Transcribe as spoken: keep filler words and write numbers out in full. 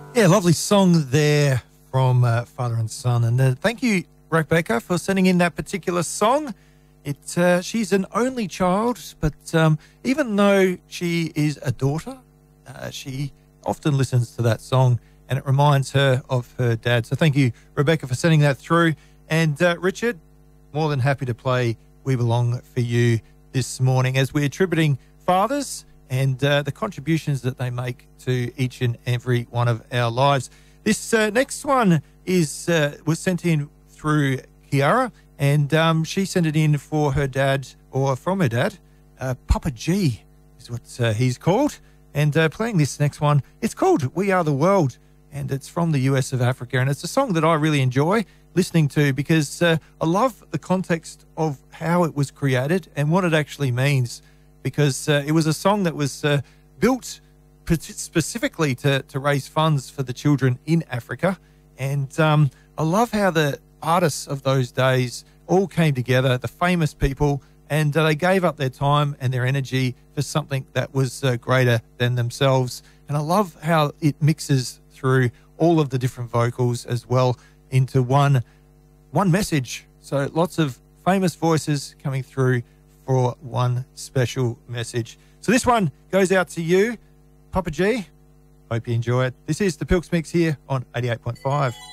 Yeah, lovely song there from uh, Father and Son. And uh, thank you, Rebecca, for sending in that particular song. It, uh, she's an only child, but um, even though she is a daughter, uh, she often listens to that song and it reminds her of her dad. So thank you, Rebecca, for sending that through. And uh, Richard, more than happy to play We Belong for you this morning as we're attributing fathers and uh, the contributions that they make to each and every one of our lives. This uh, next one is uh, was sent in through Kiara, and um, she sent it in for her dad, or from her dad, uh, Papa G is what uh, he's called. And uh, playing this next one, it's called We Are the World, and it's from the U S of Africa. And it's a song that I really enjoy listening to because uh, I love the context of how it was created and what it actually means, because uh, it was a song that was uh, built specifically to, to raise funds for the children in Africa. And um, I love how the artists of those days all came together, the famous people, and uh, they gave up their time and their energy for something that was uh, greater than themselves. And I love how it mixes through all of the different vocals as well into one one message. So lots of famous voices coming through for one special message. So this one goes out to you, Papa G. Hope you enjoy it. This is the Pilks Mix here on eighty-eight point five.